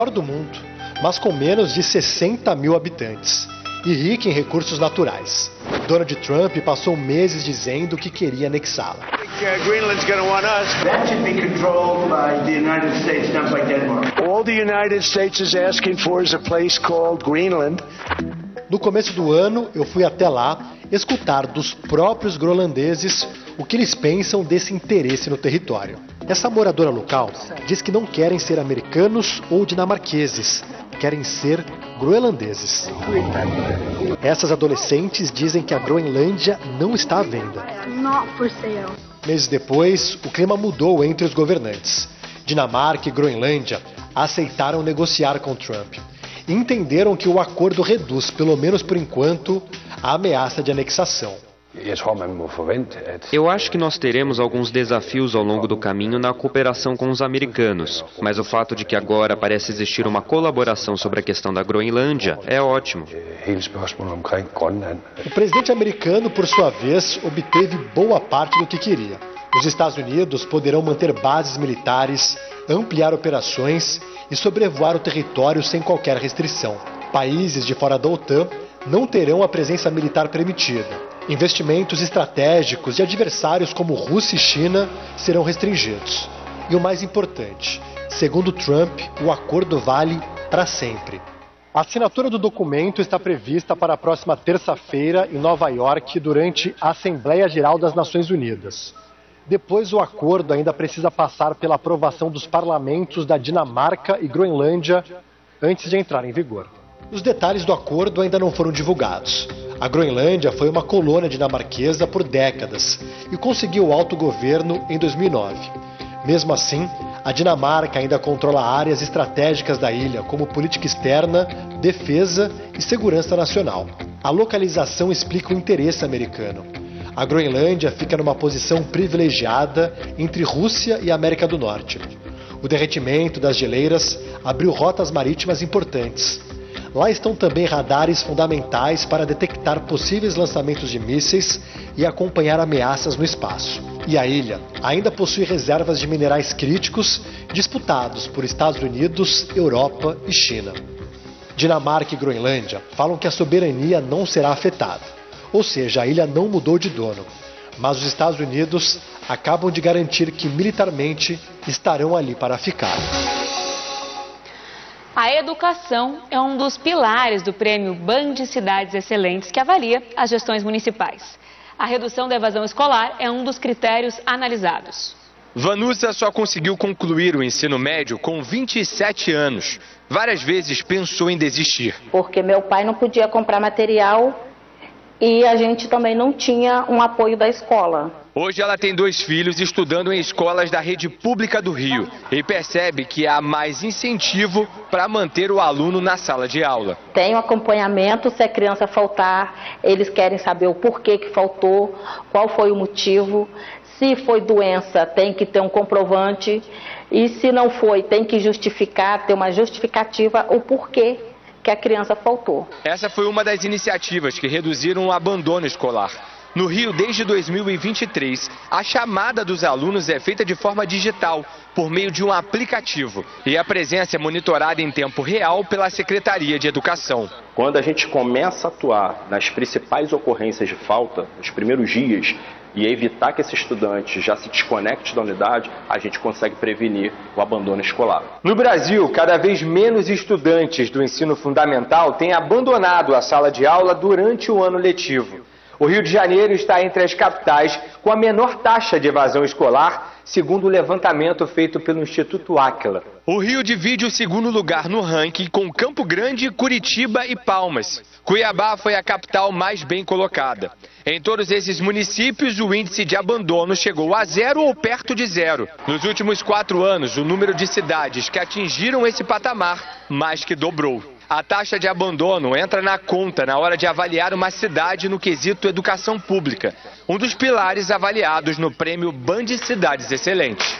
do mundo, mas com menos de 60 mil habitantes e rica em recursos naturais. Donald Trump passou meses dizendo que queria anexá-la. Greenland's going to want us. That should be controlled by the United States, not by Denmark. All the United States is asking for is a place called Greenland. No começo do ano, eu fui até lá escutar dos próprios groenlandeses o que eles pensam desse interesse no território. Essa moradora local diz que não querem ser americanos ou dinamarqueses, querem ser groenlandeses. Essas adolescentes dizem que a Groenlândia não está à venda. Meses depois, o clima mudou entre os governantes. Dinamarca e Groenlândia aceitaram negociar com Trump e entenderam que o acordo reduz, pelo menos por enquanto, a ameaça de anexação. Eu acho que nós teremos alguns desafios ao longo do caminho na cooperação com os americanos, mas o fato de que agora parece existir uma colaboração sobre a questão da Groenlândia é ótimo. O presidente americano, por sua vez, obteve boa parte do que queria. Os Estados Unidos poderão manter bases militares, ampliar operações e sobrevoar o território sem qualquer restrição. Países de fora da OTAN não terão a presença militar permitida. Investimentos estratégicos de adversários como Rússia e China serão restringidos. E o mais importante, segundo Trump, o acordo vale para sempre. A assinatura do documento está prevista para a próxima terça-feira em Nova York, durante a Assembleia Geral das Nações Unidas. Depois, o acordo ainda precisa passar pela aprovação dos parlamentos da Dinamarca e Groenlândia antes de entrar em vigor. Os detalhes do acordo ainda não foram divulgados. A Groenlândia foi uma colônia dinamarquesa por décadas e conseguiu o autogoverno em 2009. Mesmo assim, a Dinamarca ainda controla áreas estratégicas da ilha, como política externa, defesa e segurança nacional. A localização explica o interesse americano. A Groenlândia fica numa posição privilegiada entre Rússia e América do Norte. O derretimento das geleiras abriu rotas marítimas importantes. Lá estão também radares fundamentais para detectar possíveis lançamentos de mísseis e acompanhar ameaças no espaço. E a ilha ainda possui reservas de minerais críticos disputados por Estados Unidos, Europa e China. Dinamarca e Groenlândia falam que a soberania não será afetada, ou seja, a ilha não mudou de dono. Mas os Estados Unidos acabam de garantir que militarmente estarão ali para ficar. A educação é um dos pilares do prêmio Band Cidades Excelentes, que avalia as gestões municipais. A redução da evasão escolar é um dos critérios analisados. Vanusa só conseguiu concluir o ensino médio com 27 anos. Várias vezes pensou em desistir. Porque meu pai não podia comprar material e a gente também não tinha um apoio da escola. Hoje ela tem 2 filhos estudando em escolas da rede pública do Rio e percebe que há mais incentivo para manter o aluno na sala de aula. Tem um acompanhamento, se a criança faltar, eles querem saber o porquê que faltou, qual foi o motivo. Se foi doença, tem que ter um comprovante e se não foi, tem que justificar, ter uma justificativa o porquê que a criança faltou. Essa foi uma das iniciativas que reduziram o abandono escolar. No Rio, desde 2023, a chamada dos alunos é feita de forma digital, por meio de um aplicativo. E a presença é monitorada em tempo real pela Secretaria de Educação. Quando a gente começa a atuar nas principais ocorrências de falta, nos primeiros dias, e evitar que esse estudante já se desconecte da unidade, a gente consegue prevenir o abandono escolar. No Brasil, cada vez menos estudantes do ensino fundamental têm abandonado a sala de aula durante o ano letivo. O Rio de Janeiro está entre as capitais com a menor taxa de evasão escolar, segundo o levantamento feito pelo Instituto Áquila. O Rio divide o segundo lugar no ranking com Campo Grande, Curitiba e Palmas. Cuiabá foi a capital mais bem colocada. Em todos esses municípios, o índice de abandono chegou a 0 ou perto de 0. Nos últimos 4 anos, o número de cidades que atingiram esse patamar mais que dobrou. A taxa de abandono entra na conta na hora de avaliar uma cidade no quesito educação pública, um dos pilares avaliados no prêmio Band Cidades Excelentes.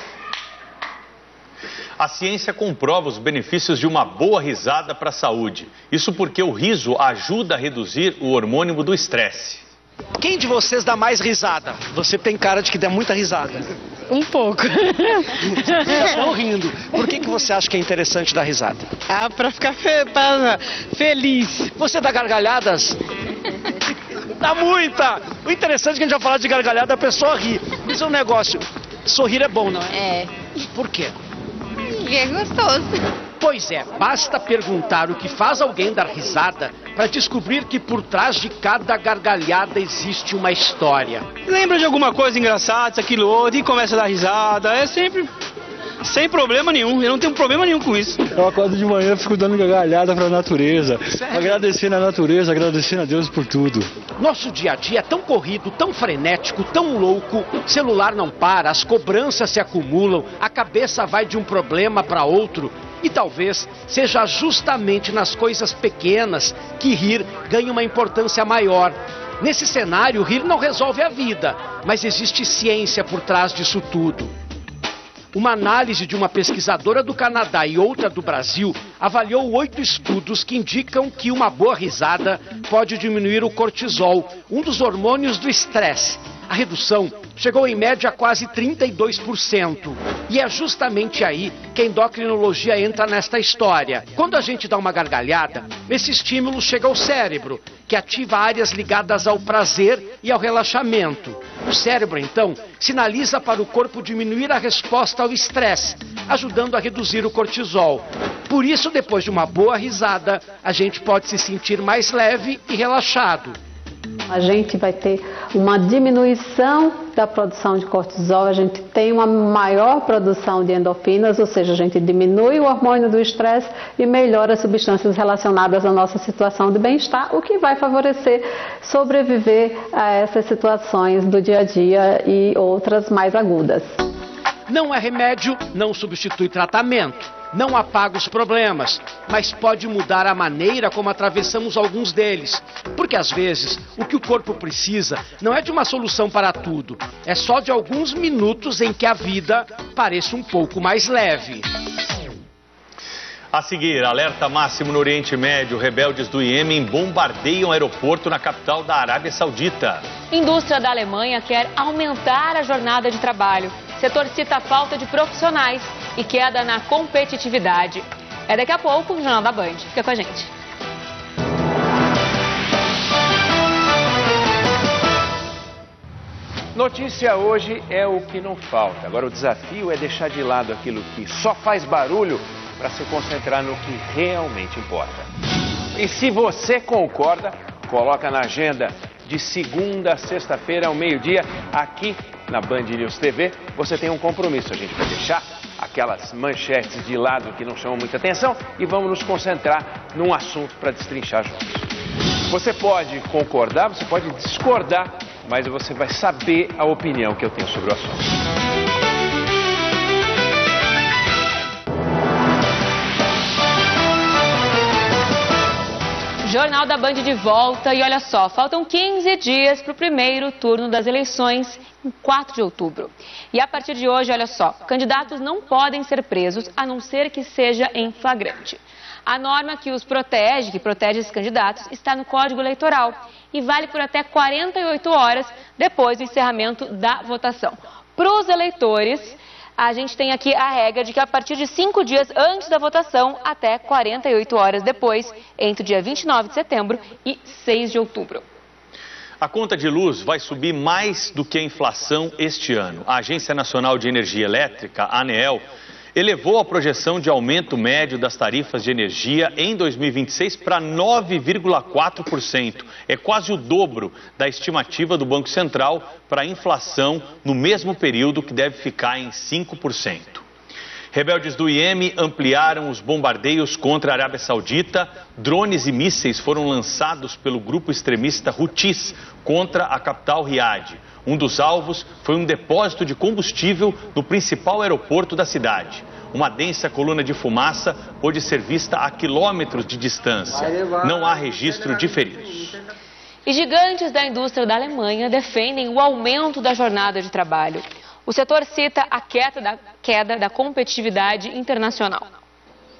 A ciência comprova os benefícios de uma boa risada para a saúde. Isso porque o riso ajuda a reduzir o hormônio do estresse. Quem de vocês dá mais risada? Você tem cara de que dá muita risada. Um pouco. Vocês estão rindo. Por que você acha que é interessante dar risada? Pra ficar feliz. Você dá gargalhadas? Dá muita! O interessante é que a gente vai falar de gargalhada, a pessoa ri. Mas é um negócio, sorrir é bom, não é? É. Por quê? É gostoso. Pois é, basta perguntar o que faz alguém dar risada para descobrir que por trás de cada gargalhada existe uma história. Lembra de alguma coisa engraçada, aquilo outro, e começa a dar risada. É sempre sem problema nenhum. Eu não tenho problema nenhum com isso. Eu acordo de manhã, fico dando gargalhada para a natureza. Agradecendo a natureza, agradecendo a Deus por tudo. Nosso dia a dia é tão corrido, tão frenético, tão louco. Celular não para, as cobranças se acumulam, a cabeça vai de um problema para outro. E talvez seja justamente nas coisas pequenas que rir ganha uma importância maior. Nesse cenário, rir não resolve a vida, mas existe ciência por trás disso tudo. Uma análise de uma pesquisadora do Canadá e outra do Brasil avaliou 8 estudos que indicam que uma boa risada pode diminuir o cortisol, um dos hormônios do estresse. A redução chegou em média a quase 32%. E é justamente aí que a endocrinologia entra nesta história. Quando a gente dá uma gargalhada, esse estímulo chega ao cérebro, que ativa áreas ligadas ao prazer e ao relaxamento. O cérebro, então, sinaliza para o corpo diminuir a resposta ao estresse, ajudando a reduzir o cortisol. Por isso, depois de uma boa risada, a gente pode se sentir mais leve e relaxado. A gente vai ter uma diminuição da produção de cortisol, a gente tem uma maior produção de endorfinas, ou seja, a gente diminui o hormônio do estresse e melhora as substâncias relacionadas à nossa situação de bem-estar, o que vai favorecer sobreviver a essas situações do dia a dia e outras mais agudas. Não é remédio, não substitui tratamento. Não apaga os problemas, mas pode mudar a maneira como atravessamos alguns deles. Porque às vezes, o que o corpo precisa não é de uma solução para tudo. É só de alguns minutos em que a vida pareça um pouco mais leve. A seguir, alerta máximo no Oriente Médio. Rebeldes do Iêmen bombardeiam aeroporto na capital da Arábia Saudita. Indústria da Alemanha quer aumentar a jornada de trabalho. Setor cita a falta de profissionais e queda na competitividade. É daqui a pouco no Jornal da Band. Fica com a gente. Notícia hoje é o que não falta. Agora o desafio é deixar de lado aquilo que só faz barulho para se concentrar no que realmente importa. E se você concorda, coloca na agenda de segunda a sexta-feira ao meio-dia, aqui na Band News TV, você tem um compromisso. A gente vai deixar aquelas manchetes de lado que não chamam muita atenção e vamos nos concentrar num assunto para destrinchar juntos. Você pode concordar, você pode discordar, mas você vai saber a opinião que eu tenho sobre o assunto. Jornal da Band de volta e olha só, faltam 15 dias para o primeiro turno das eleições, em 4 de outubro. E a partir de hoje, olha só, candidatos não podem ser presos a não ser que seja em flagrante. A norma que os protege, que protege esses candidatos, está no Código Eleitoral e vale por até 48 horas depois do encerramento da votação. Para os eleitores, a gente tem aqui a regra de que a partir de 5 dias antes da votação, até 48 horas depois, entre o dia 29 de setembro e 6 de outubro. A conta de luz vai subir mais do que a inflação este ano. A Agência Nacional de Energia Elétrica, a ANEEL, elevou a projeção de aumento médio das tarifas de energia em 2026 para 9,4%. É quase o dobro da estimativa do Banco Central para a inflação no mesmo período, que deve ficar em 5%. Rebeldes do Iêmen ampliaram os bombardeios contra a Arábia Saudita. Drones e mísseis foram lançados pelo grupo extremista Houthis contra a capital Riad. Um dos alvos foi um depósito de combustível no principal aeroporto da cidade. Uma densa coluna de fumaça pôde ser vista a quilômetros de distância. Não há registro de feridos. E gigantes da indústria da Alemanha defendem o aumento da jornada de trabalho. O setor cita a queda da competitividade internacional.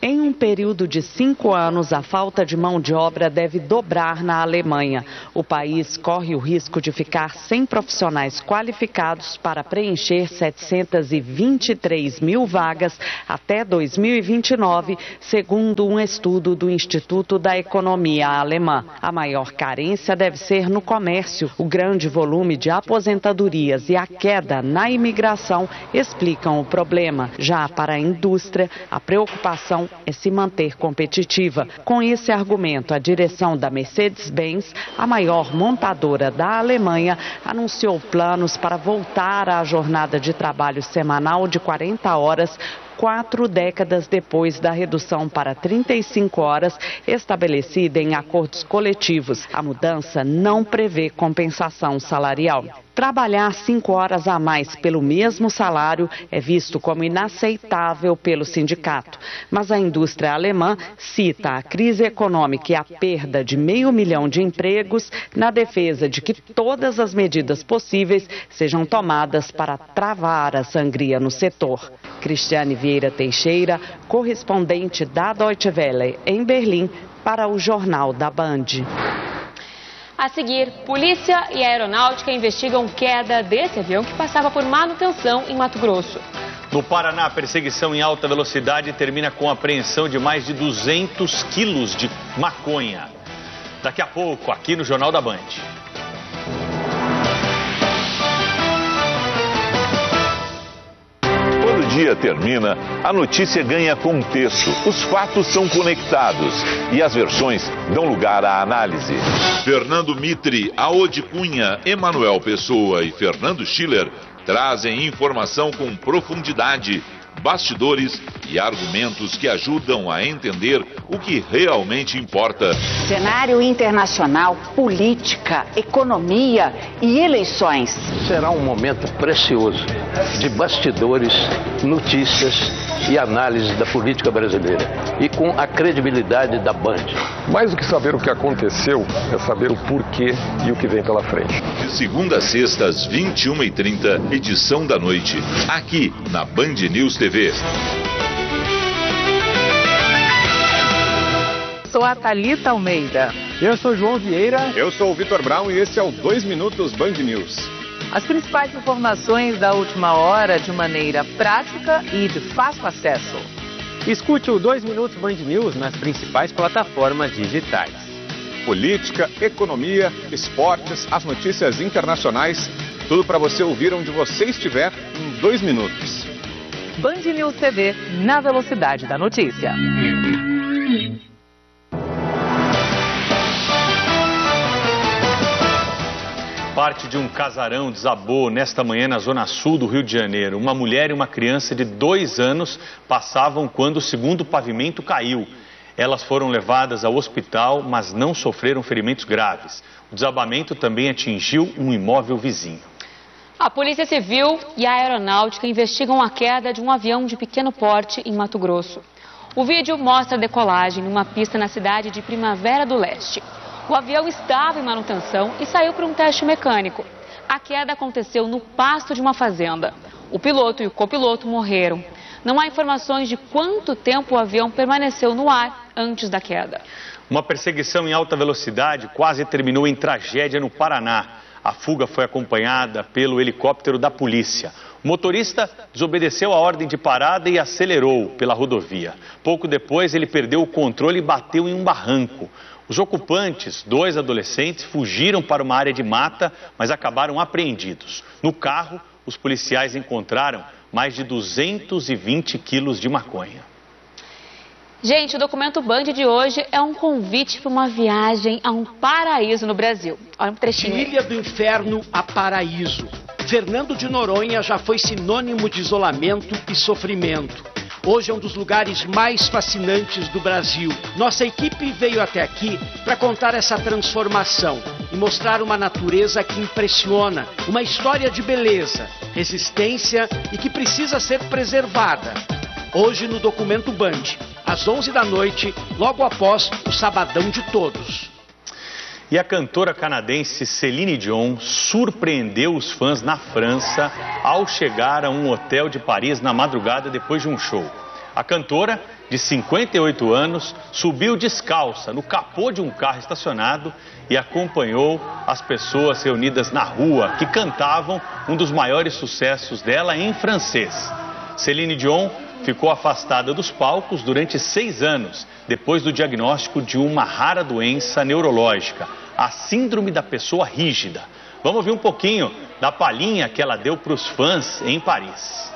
Em um período de 5 anos, a falta de mão de obra deve dobrar na Alemanha. O país corre o risco de ficar sem profissionais qualificados para preencher 723 mil vagas até 2029, segundo um estudo do Instituto da Economia Alemã. A maior carência deve ser no comércio. O grande volume de aposentadorias e a queda na imigração explicam o problema. Já para a indústria, a preocupação é se manter competitiva. Com esse argumento, a direção da Mercedes-Benz, a maior montadora da Alemanha, anunciou planos para voltar à jornada de trabalho semanal de 40 horas, 4 décadas depois da redução para 35 horas estabelecida em acordos coletivos. A mudança não prevê compensação salarial. Trabalhar 5 horas a mais pelo mesmo salário é visto como inaceitável pelo sindicato. Mas a indústria alemã cita a crise econômica e a perda de 500 mil de empregos na defesa de que todas as medidas possíveis sejam tomadas para travar a sangria no setor. Cristiane Vieira Teixeira, correspondente da Deutsche Welle em Berlim, para o Jornal da Band. A seguir, polícia e aeronáutica investigam queda desse avião que passava por manutenção em Mato Grosso. No Paraná, a perseguição em alta velocidade termina com a apreensão de mais de 200 quilos de maconha. Daqui a pouco, aqui no Jornal da Band. Quando o dia termina, a notícia ganha contexto, os fatos são conectados e as versões dão lugar à análise. Fernando Mitre, Aode Cunha, Emanuel Pessoa e Fernando Schiller trazem informação com profundidade, bastidores e argumentos que ajudam a entender o que realmente importa. Cenário internacional, política, economia e eleições. Será um momento precioso de bastidores, notícias e análise da política brasileira e com a credibilidade da Band. Mais do que saber o que aconteceu, é saber o porquê e o que vem pela frente. De segunda a sexta, às 21h30, edição da noite, aqui na Band News TV. Sou a Thalita Almeida. Eu sou João Vieira. Eu sou o Vitor Brown e esse é o 2 Minutos Band News. As principais informações da última hora de maneira prática e de fácil acesso. Escute o 2 Minutos Band News nas principais plataformas digitais. Política, economia, esportes, as notícias internacionais, tudo para você ouvir onde você estiver em 2 minutos. Band News TV, na velocidade da notícia. Parte de um casarão desabou nesta manhã na zona sul do Rio de Janeiro. Uma mulher e uma criança de 2 anos passavam quando o segundo pavimento caiu. Elas foram levadas ao hospital, mas não sofreram ferimentos graves. O desabamento também atingiu um imóvel vizinho. A Polícia Civil e a Aeronáutica investigam a queda de um avião de pequeno porte em Mato Grosso. O vídeo mostra a decolagem numa pista na cidade de Primavera do Leste. O avião estava em manutenção e saiu para um teste mecânico. A queda aconteceu no pasto de uma fazenda. O piloto e o copiloto morreram. Não há informações de quanto tempo o avião permaneceu no ar antes da queda. Uma perseguição em alta velocidade quase terminou em tragédia no Paraná. A fuga foi acompanhada pelo helicóptero da polícia. O motorista desobedeceu a ordem de parada e acelerou pela rodovia. Pouco depois, ele perdeu o controle e bateu em um barranco. Os ocupantes, 2 adolescentes, fugiram para uma área de mata, mas acabaram apreendidos. No carro, os policiais encontraram mais de 220 quilos de maconha. Gente, o documento Band de hoje é um convite para uma viagem a um paraíso no Brasil. Olha um trechinho De aí. Ilha do Inferno a paraíso. Fernando de Noronha já foi sinônimo de isolamento e sofrimento. Hoje é um dos lugares mais fascinantes do Brasil. Nossa equipe veio até aqui para contar essa transformação e mostrar uma natureza que impressiona, uma história de beleza, resistência e que precisa ser preservada. Hoje no Documento Band, às 11 da noite, logo após o Sabadão de Todos. E a cantora canadense Celine Dion surpreendeu os fãs na França ao chegar a um hotel de Paris na madrugada depois de um show. A cantora, de 58 anos, subiu descalça no capô de um carro estacionado e acompanhou as pessoas reunidas na rua que cantavam um dos maiores sucessos dela em francês. Céline Dion ficou afastada dos palcos durante 6 anos, depois do diagnóstico de uma rara doença neurológica, a síndrome da pessoa rígida. Vamos ver um pouquinho da palhinha que ela deu para os fãs em Paris.